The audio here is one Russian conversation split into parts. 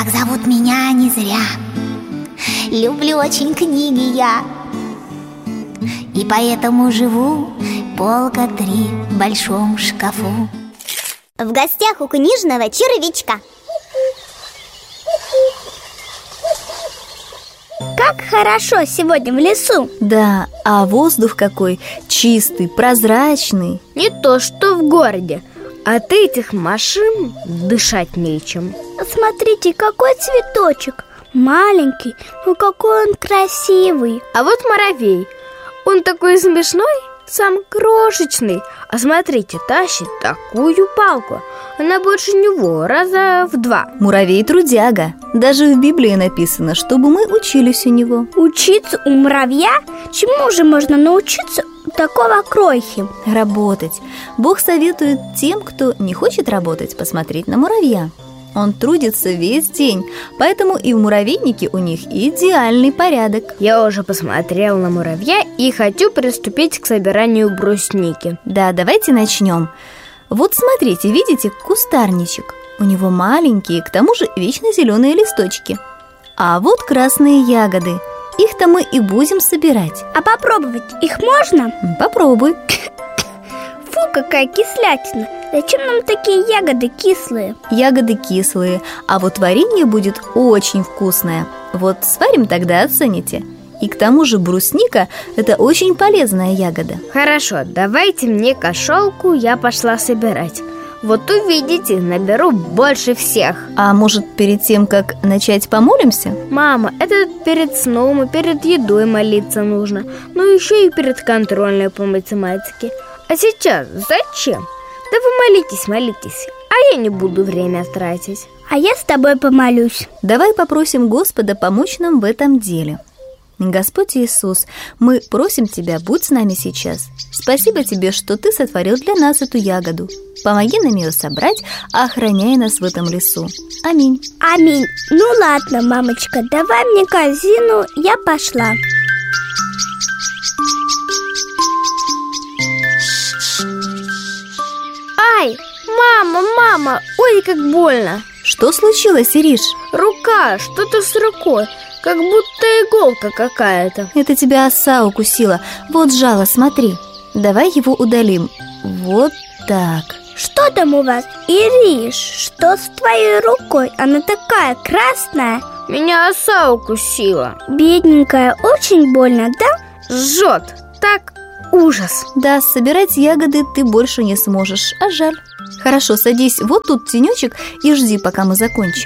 Так зовут меня не зря. Люблю очень книги я, и поэтому живу полка 3 в большом шкафу. В гостях у книжного червячка. Как хорошо сегодня в лесу. Да, а воздух какой чистый, прозрачный. Не то, что в городе. От этих машин дышать нечем. Смотрите, какой цветочек. Маленький, но какой он красивый. А вот муравей. Он такой смешной, сам крошечный. А смотрите, тащит такую палку. Она больше него раза в 2. Муравей трудяга. Даже в Библии написано, чтобы мы учились у него. Учиться у муравья? Чему же можно научиться у такого крохи? Работать. Бог советует тем, кто не хочет работать, посмотреть на муравья. Он трудится весь день, поэтому и в муравейнике у них идеальный порядок. Я уже посмотрел на муравья и хочу приступить к собиранию брусники. Да, давайте начнем. Вот смотрите, видите кустарничек? У него маленькие, к тому же вечно зеленые листочки. А вот красные ягоды. Их-то мы и будем собирать. А попробовать их можно? Попробуй. Фу, какая кислятина. Зачем нам такие ягоды кислые? Ягоды кислые, а вот варенье будет очень вкусное. Вот сварим, тогда оцените. И к тому же брусника – это очень полезная ягода. Хорошо, давайте мне кошелку, я пошла собирать. Вот увидите, наберу больше всех. А может, перед тем, как начать, помолимся? Мама, это перед сном и перед едой молиться нужно. Ну еще и перед контрольной по математике. А сейчас зачем? Да вы молитесь, а я не буду время тратить. А я с тобой помолюсь. Давай попросим Господа помочь нам в этом деле. Господь Иисус, мы просим Тебя, будь с нами сейчас. Спасибо Тебе, что Ты сотворил для нас эту ягоду. Помоги нам ее собрать, охраняй нас в этом лесу. Аминь. Аминь. Ну ладно, мамочка, давай мне корзину, я пошла. Ай, мама, ой, как больно. Что случилось, Ириш? Рука, что-то с рукой, как будто иголка какая-то. Это тебя оса укусила. Вот жало, смотри. Давай его удалим. Вот так. Что там у вас, Ириш? Что с твоей рукой? Она такая красная. Меня оса укусила. Бедненькая, очень больно, да? Жжет, так ужас. Да, собирать ягоды ты больше не сможешь, а жаль. Хорошо, садись вот тут тенечек и жди, пока мы закончим.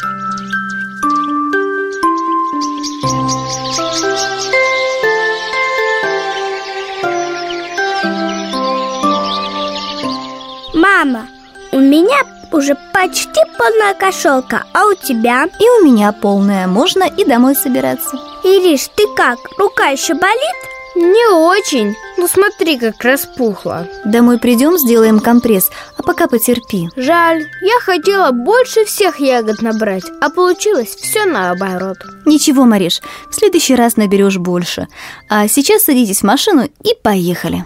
Мама, у меня уже почти полная кошелка, а у тебя? И у меня полная, можно и домой собираться. Ириш, ты как, рука еще болит? Не очень, ну смотри, как распухла. Домой придем, сделаем компресс, а пока потерпи. Жаль, я хотела больше всех ягод набрать, а получилось все наоборот. Ничего, Мариш, в следующий раз наберешь больше. А сейчас садитесь в машину и поехали.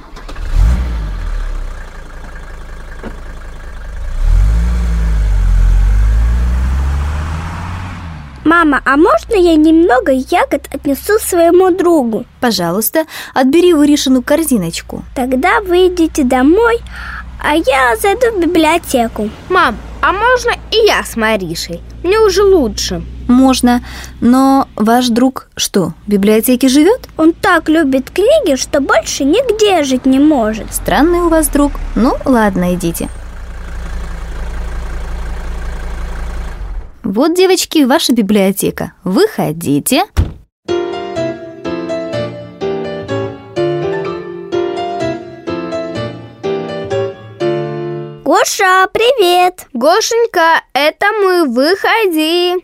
Мама, а можно я немного ягод отнесу своему другу? Пожалуйста, отбери у Иришину корзиночку. Тогда вы идите домой, а я зайду в библиотеку. Мам, а можно и я с Маришей? Мне уже лучше. Можно, но ваш друг что, в библиотеке живет? Он так любит книги, что больше нигде жить не может. Странный у вас друг. Ну, ладно, идите. Вот, девочки, ваша библиотека. Выходите. Гоша, привет! Гошенька, это мы, выходи.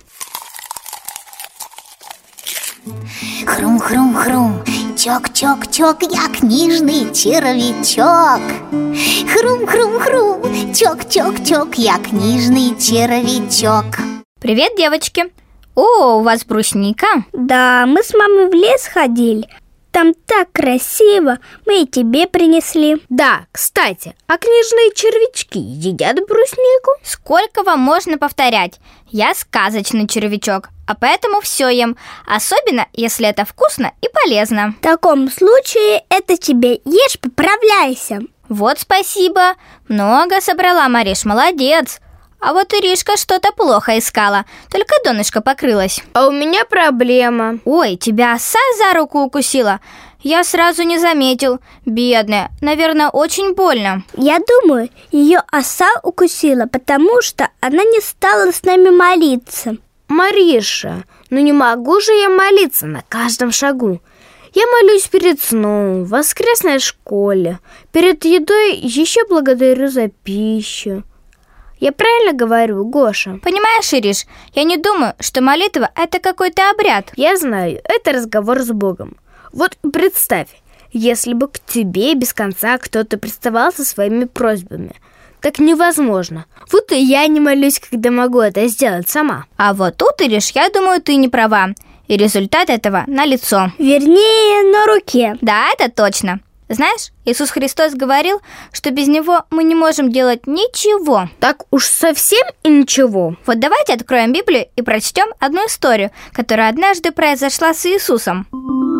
Хрум-хрум-хрум, чок-чок-чок, я книжный червячок. Хрум-хрум-хрум, чок-чок-чок, я книжный червячок. Привет, девочки! О, у вас брусника? Да, мы с мамой в лес ходили. там так красиво, мы и тебе принесли. Да, кстати, а книжные червячки едят бруснику? Сколько вам можно повторять? Я сказочный червячок, а поэтому все ем, особенно если это вкусно и полезно. В таком случае это тебе ешь, поправляйся. Вот спасибо, много собрала, Мариш, молодец. А вот Иришка что-то плохо искала, только донышко покрылось. А у меня проблема. Ой, тебя оса за руку укусила? Я сразу не заметил. Бедная, наверное, очень больно. Я думаю, ее оса укусила, потому что она не стала с нами молиться. Мариша, ну не могу же я молиться на каждом шагу. Я молюсь перед сном, в воскресной школе. Перед едой еще благодарю за пищу. Я правильно говорю, Гоша? Понимаешь, Ириш, я не думаю, что молитва – это какой-то обряд. Я знаю, это разговор с Богом. Вот представь, если бы к тебе без конца кто-то приставал со своими просьбами. Так невозможно. Вот и я не молюсь, когда могу это сделать сама. А вот тут, Ириш, я думаю, ты не права. И результат этого налицо. Вернее, на руке. Да, это точно. Знаешь, Иисус Христос говорил, что без Него мы не можем делать ничего. Так уж совсем и ничего. Вот давайте откроем Библию и прочтем одну историю, которая однажды произошла с Иисусом.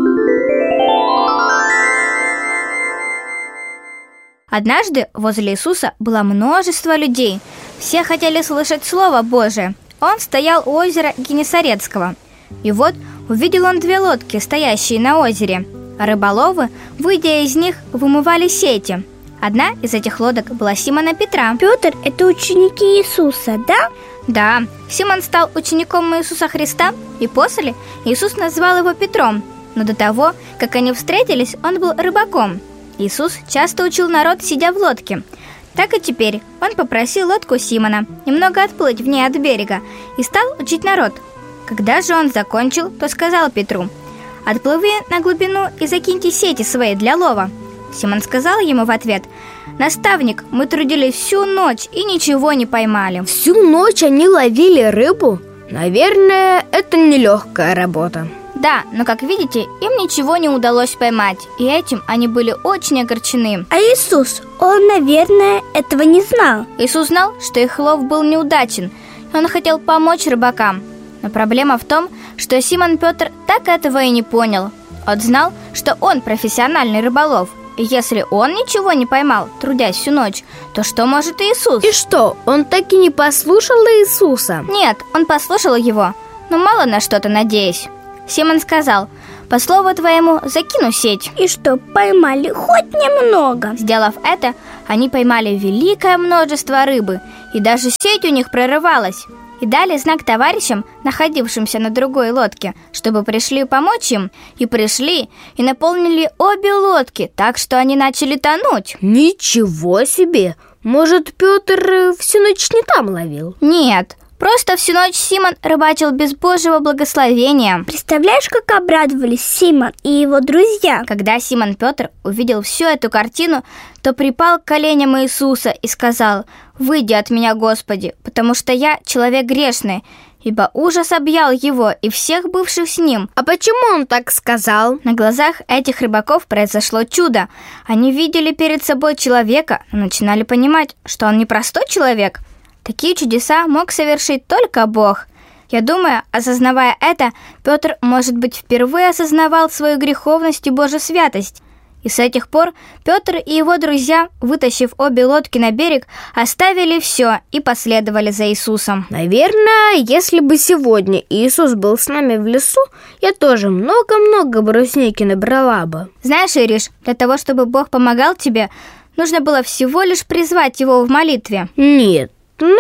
Однажды возле Иисуса было множество людей. Все хотели слышать Слово Божие. Он стоял у озера Генесарецкого. И вот увидел он 2 лодки, стоящие на озере. Рыболовы, выйдя из них, вымывали сети. Одна из этих лодок была Симона Петра. Петр – это ученики Иисуса, да? Да, Симон стал учеником Иисуса Христа, и после Иисус назвал его Петром. Но до того, как они встретились, он был рыбаком. Иисус часто учил народ, сидя в лодке. Так и теперь он попросил лодку Симона немного отплыть в ней от берега и стал учить народ. Когда же он закончил, то сказал Петру: «Отплыви на глубину и закиньте сети свои для лова». Симон сказал ему в ответ: «Наставник, мы трудились всю ночь и ничего не поймали». Всю ночь они ловили рыбу? Наверное, это нелегкая работа. Да, но, как видите, им ничего не удалось поймать, и этим они были очень огорчены. А Иисус, он, наверное, этого не знал. Иисус знал, что их лов был неудачен, и он хотел помочь рыбакам. Но проблема в том, что Симон Петр так этого и не понял. Он знал, что он профессиональный рыболов, и если он ничего не поймал, трудясь всю ночь, то что может Иисус? И что, он так и не послушал Иисуса? Нет, он послушал его, но мало на что-то надеясь. Симон сказал: «По слову твоему закину сеть». И что, поймали хоть немного? Сделав это, они поймали великое множество рыбы, и даже сеть у них прорывалась. И дали знак товарищам, находившимся на другой лодке, чтобы пришли помочь им. И пришли, и наполнили обе лодки, так что они начали тонуть. Ничего себе! Может, Петр всю ночь не там ловил? Нет, просто всю ночь Симон рыбачил без Божьего благословения. Представляешь, как обрадовались Симон и его друзья? Когда Симон Петр увидел всю эту картину, то припал к коленям Иисуса и сказал: «Выйди от меня, Господи, потому что я человек грешный». Ибо ужас объял его и всех бывших с ним. А почему он так сказал? На глазах этих рыбаков произошло чудо. Они видели перед собой человека, но начинали понимать, что он не простой человек. Такие чудеса мог совершить только Бог. Я думаю, осознавая это, Петр, может быть, впервые осознавал свою греховность и Божью святость. И с этих пор Петр и его друзья, вытащив обе лодки на берег, оставили все и последовали за Иисусом. Наверное, если бы сегодня Иисус был с нами в лесу, я тоже много-много брусники набрала бы. Знаешь, Ириш, для того, чтобы Бог помогал тебе, нужно было всего лишь призвать Его в молитве. Нет,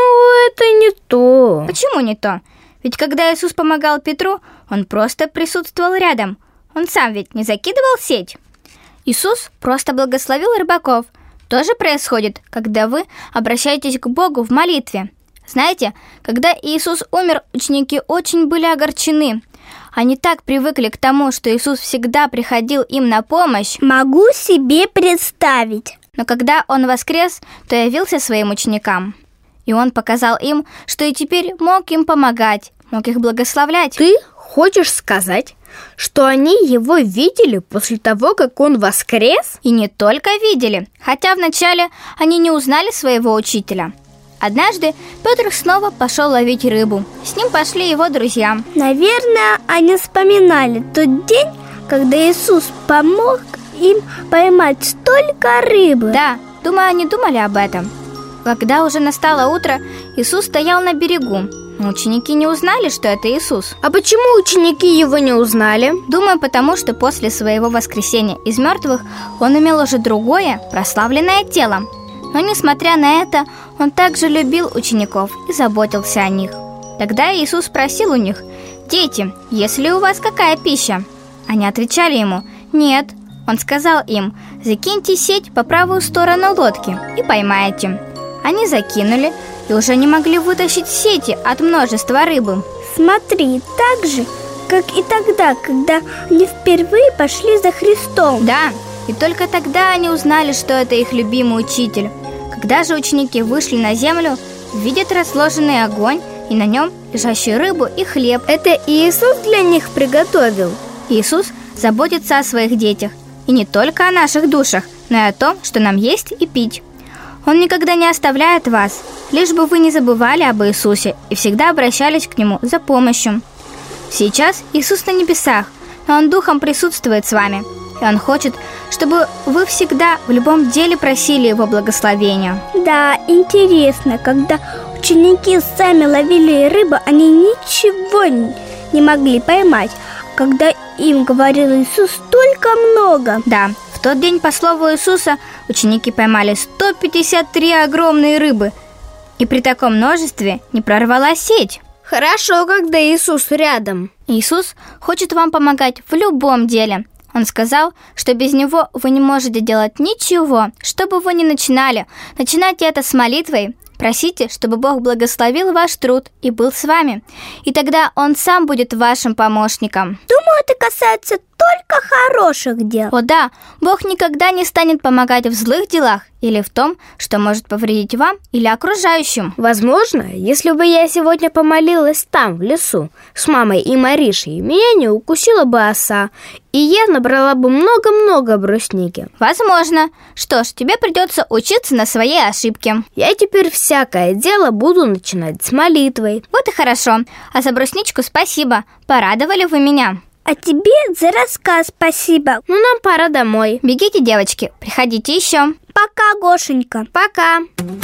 это не то. Почему не то? Ведь когда Иисус помогал Петру, Он просто присутствовал рядом. Он сам ведь не закидывал сеть. Иисус просто благословил рыбаков. То же происходит, когда вы обращаетесь к Богу в молитве. Знаете, когда Иисус умер, ученики очень были огорчены. Они так привыкли к тому, что Иисус всегда приходил им на помощь. Могу себе представить. Но когда Он воскрес, то явился своим ученикам. И Он показал им, что и теперь мог им помогать, мог их благословлять. Ты хочешь сказать, что они его видели после того, как он воскрес? И не только видели, хотя вначале они не узнали своего учителя. Однажды Петр снова пошел ловить рыбу. С ним пошли его друзья. Наверное, они вспоминали тот день, когда Иисус помог им поймать столько рыбы. Да, думаю, они думали об этом. Когда уже настало утро, Иисус стоял на берегу. Но ученики не узнали, что это Иисус. А почему ученики его не узнали? Думаю, потому что после своего воскресения из мертвых он имел уже другое, прославленное тело. Но, несмотря на это, он также любил учеников и заботился о них. Тогда Иисус спросил у них: «Дети, есть ли у вас какая пища?» Они отвечали ему: «Нет». Он сказал им: «Закиньте сеть по правую сторону лодки и поймаете». Они закинули и уже не могли вытащить сети от множества рыбы. Смотри, так же, как и тогда, когда они впервые пошли за Христом. Да, и только тогда они узнали, что это их любимый учитель. Когда же ученики вышли на землю, видят разложенный огонь и на нем лежащую рыбу и хлеб. Это Иисус для них приготовил. Иисус заботится о своих детях, и не только о наших душах, но и о том, что нам есть и пить. Он никогда не оставляет вас, лишь бы вы не забывали об Иисусе и всегда обращались к Нему за помощью. Сейчас Иисус на небесах, но Он духом присутствует с вами, и Он хочет, чтобы вы всегда в любом деле просили Его благословения. Да, интересно, когда ученики сами ловили рыбу, они ничего не могли поймать. Когда им говорил Иисус, столько много. Да, в тот день, по слову Иисуса, ученики поймали 153 огромные рыбы, и при таком множестве не прорвалась сеть. Хорошо, когда Иисус рядом. Иисус хочет вам помогать в любом деле. Он сказал, что без Него вы не можете делать ничего, что бы вы ни начинали. Начинайте это с молитвой. Просите, чтобы Бог благословил ваш труд и был с вами. И тогда Он сам будет вашим помощником. Думаю, это касается только хороших дел. О да, Бог никогда не станет помогать в злых делах или в том, что может повредить вам или окружающим. Возможно, если бы я сегодня помолилась там, в лесу, с мамой и Маришей, меня не укусила бы оса, и я набрала бы много-много брусники. Возможно. Что ж, тебе придется учиться на своей ошибке. Я теперь всякое дело буду начинать с молитвой. Вот и хорошо. А за брусничку спасибо. Порадовали вы меня. А тебе за рассказ спасибо. Ну, нам пора домой. Бегите, девочки, приходите еще. Пока, Гошенька. Пока.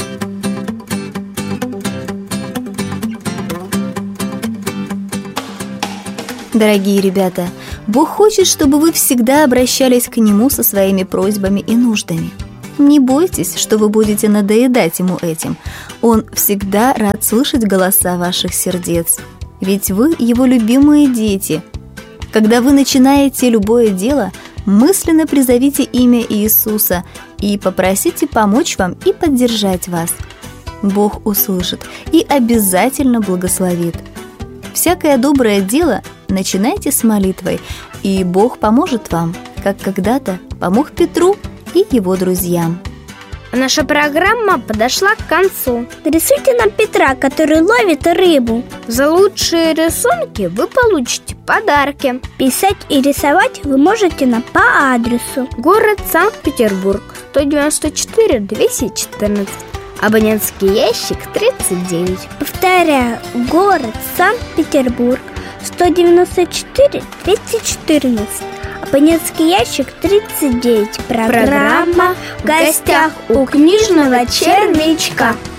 Дорогие ребята, Бог хочет, чтобы вы всегда обращались к Нему со своими просьбами и нуждами. Не бойтесь, что вы будете надоедать Ему этим. Он всегда рад слышать голоса ваших сердец. Ведь вы Его любимые дети. Когда вы начинаете любое дело, мысленно призовите имя Иисуса и попросите помочь вам и поддержать вас. Бог услышит и обязательно благословит. Всякое доброе дело начинайте с молитвой, и Бог поможет вам, как когда-то помог Петру и его друзьям. Наша программа подошла к концу. Нарисуйте нам Петра, который ловит рыбу. За лучшие рисунки вы получите подарки. Писать и рисовать вы можете нам по адресу: город Санкт-Петербург, 194-214, абонентский ящик 39. Повторяю, город Санкт-Петербург, 194-214, абонентский ящик 39. Программа «В гостях у книжного червячка».